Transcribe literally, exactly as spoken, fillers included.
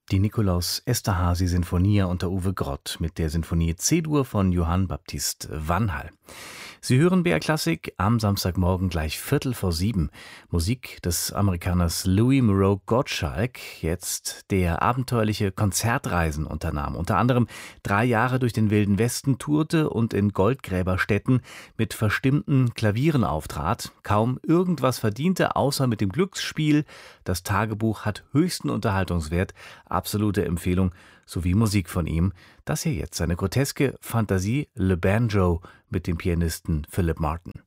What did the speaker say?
Die Nikolaus-Esterházy-Sinfonia unter Uwe Grott mit der Sinfonie C-Dur von Johann Baptist Vanhal. Sie hören B R Klassik am Samstagmorgen gleich Viertel vor sieben. Musik des Amerikaners Louis Moreau Gottschalk, jetzt der abenteuerliche Konzertreisen unternahm. Unter anderem drei Jahre durch den Wilden Westen tourte und in Goldgräberstädten mit verstimmten Klavieren auftrat. Kaum irgendwas verdiente, außer mit dem Glücksspiel. Das Tagebuch hat höchsten Unterhaltungswert. Absolute Empfehlung, sowie Musik von ihm. Das hier jetzt seine groteske Fantasie Le Banjo mit dem Pianisten Philip Martin.